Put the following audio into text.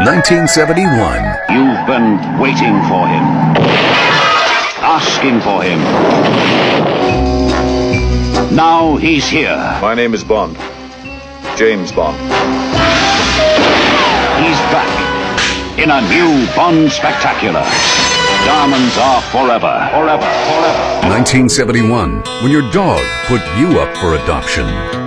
1971. You've been waiting for him, asking for him. Now he's here. My name is Bond. James Bond. He's back in a new Bond spectacular. Diamonds are forever, forever, forever. 1971, when your dog put you up for adoption.